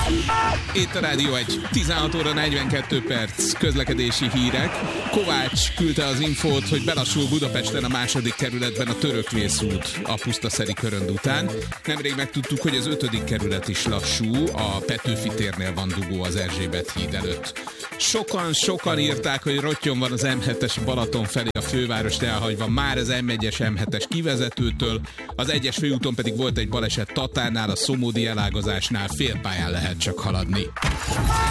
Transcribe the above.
Itt a Rádió 1, 16 óra 42 perc, közlekedési hírek. Kovács küldte az infót, hogy belassul Budapesten a 2. kerületben a Törökvészút a Pusztaszeri körönd után. Nemrég megtudtuk, hogy az 5. kerület is lassú, a Petőfi térnél van dugó az Erzsébet híd előtt. Sokan írták, hogy rottyon van az M7-es Balaton felé a fővárost elhagyva már az M1-es M7-es kivezetőtől, az 1-es főúton pedig volt egy baleset Tatárnál, a Szomódi elágazásnál félpályán lehet csak haladni.